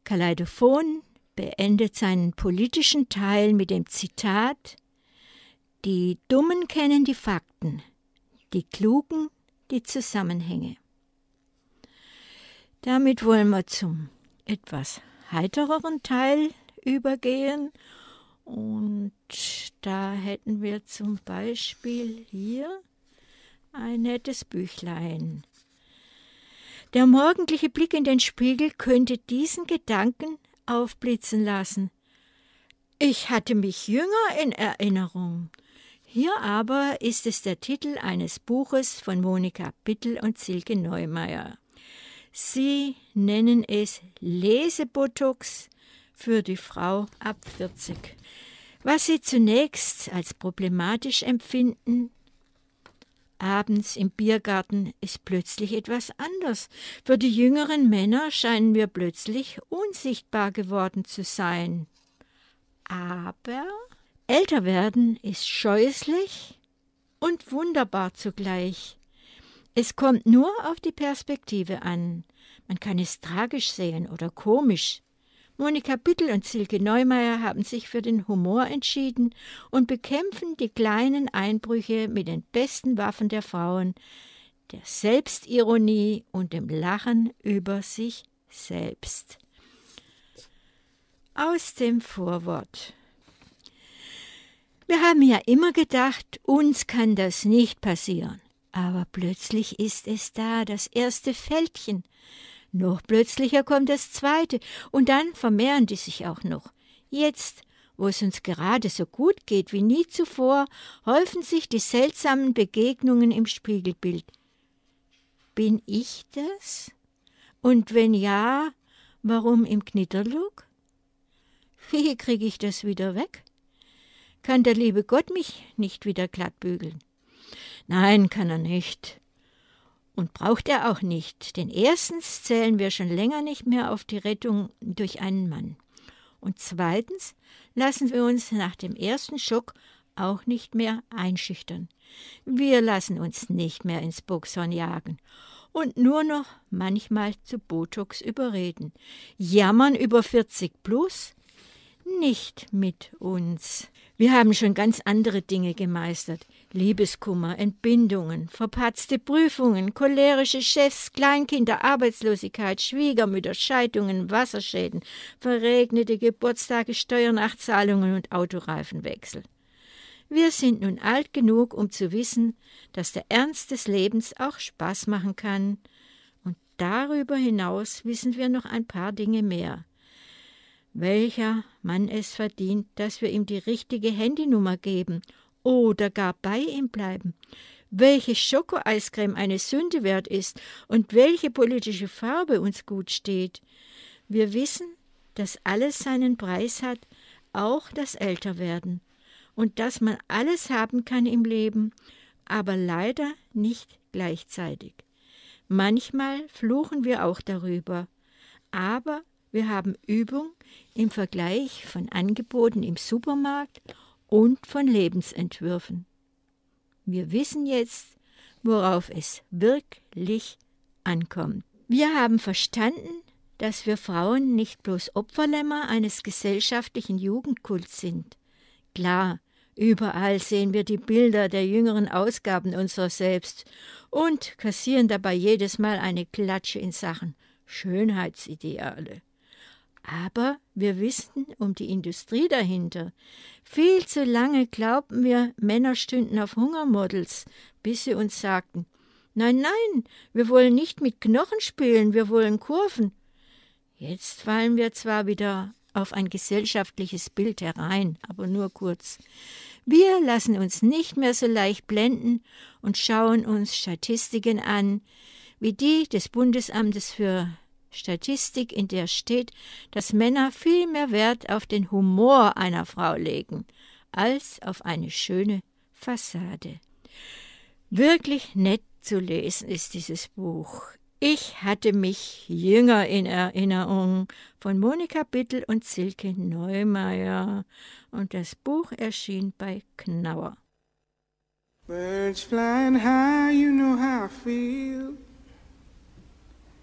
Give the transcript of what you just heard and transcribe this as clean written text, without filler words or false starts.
Kaleidophon beendet seinen politischen Teil mit dem Zitat: Die Dummen kennen die Fakten, die Klugen die Zusammenhänge. Damit wollen wir zum etwas heitereren Teil übergehen. Und da hätten wir zum Beispiel hier ein nettes Büchlein. Der morgendliche Blick in den Spiegel könnte diesen Gedanken aufblitzen lassen. Ich hatte mich jünger in Erinnerung. Hier aber ist es der Titel eines Buches von Monika Bittel und Silke Neumeier. Sie nennen es Lesebotox für die Frau ab 40. Was sie zunächst als problematisch empfinden: abends im Biergarten ist plötzlich etwas anders. Für die jüngeren Männer scheinen wir plötzlich unsichtbar geworden zu sein. Aber älter werden ist scheußlich und wunderbar zugleich. Es kommt nur auf die Perspektive an. Man kann es tragisch sehen oder komisch. Monika Bittel und Silke Neumeier haben sich für den Humor entschieden und bekämpfen die kleinen Einbrüche mit den besten Waffen der Frauen, der Selbstironie und dem Lachen über sich selbst. Aus dem Vorwort. Wir haben ja immer gedacht, uns kann das nicht passieren. Aber plötzlich ist es da, das erste Fältchen. Noch plötzlicher kommt das zweite und dann vermehren die sich auch noch. Jetzt, wo es uns gerade so gut geht wie nie zuvor, häufen sich die seltsamen Begegnungen im Spiegelbild. Bin ich das? Und wenn ja, warum im Knitterlook? Wie kriege ich das wieder weg? Kann der liebe Gott mich nicht wieder glatt bügeln? Nein, kann er nicht. Und braucht er auch nicht, denn erstens zählen wir schon länger nicht mehr auf die Rettung durch einen Mann. Und zweitens lassen wir uns nach dem ersten Schock auch nicht mehr einschüchtern. Wir lassen uns nicht mehr ins Boxhorn jagen und nur noch manchmal zu Botox überreden. Jammern über 40 plus? Nicht mit uns. Wir haben schon ganz andere Dinge gemeistert. Liebeskummer, Entbindungen, verpatzte Prüfungen, cholerische Chefs, Kleinkinder, Arbeitslosigkeit, Schwiegermütter, Scheidungen, Wasserschäden, verregnete Geburtstage, Steuernachzahlungen und Autoreifenwechsel. Wir sind nun alt genug, um zu wissen, dass der Ernst des Lebens auch Spaß machen kann. Und darüber hinaus wissen wir noch ein paar Dinge mehr. Welcher Mann es verdient, dass wir ihm die richtige Handynummer geben oder gar bei ihm bleiben, welche Schokoeiscreme eine Sünde wert ist und welche politische Farbe uns gut steht. Wir wissen, dass alles seinen Preis hat, auch das Älterwerden, und dass man alles haben kann im Leben, aber leider nicht gleichzeitig. Manchmal fluchen wir auch darüber, aber wir haben Übung im Vergleich von Angeboten im Supermarkt und von Lebensentwürfen. Wir wissen jetzt, worauf es wirklich ankommt. Wir haben verstanden, dass wir Frauen nicht bloß Opferlämmer eines gesellschaftlichen Jugendkults sind. Klar, überall sehen wir die Bilder der jüngeren Ausgaben unserer selbst und kassieren dabei jedes Mal eine Klatsche in Sachen Schönheitsideale. Aber wir wissen um die Industrie dahinter. Viel zu lange glaubten wir, Männer stünden auf Hungermodels, bis sie uns sagten, nein, nein, wir wollen nicht mit Knochen spielen, wir wollen Kurven. Jetzt fallen wir zwar wieder auf ein gesellschaftliches Bild herein, aber nur kurz. Wir lassen uns nicht mehr so leicht blenden und schauen uns Statistiken an, wie die des Bundesamtes für Statistik, in der steht, dass Männer viel mehr Wert auf den Humor einer Frau legen, als auf eine schöne Fassade. Wirklich nett zu lesen ist dieses Buch. Ich hatte mich jünger in Erinnerung, von Monika Bittel und Silke Neumeier. Und das Buch erschien bei Knauer. Birds flying high, you know how I feel.